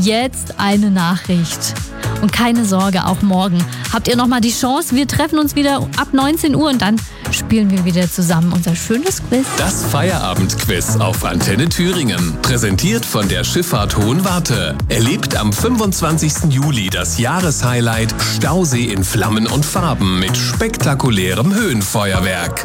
jetzt eine Nachricht. Und keine Sorge, auch morgen habt ihr nochmal die Chance. Wir treffen uns wieder ab 19 Uhr und dann spielen wir wieder zusammen unser schönes Quiz. Das Feierabendquiz auf Antenne Thüringen. Präsentiert von der Schifffahrt Hohenwarte. Erlebt am 25. Juli das Jahreshighlight Stausee in Flammen und Farben mit spektakulärem Höhenfeuerwerk.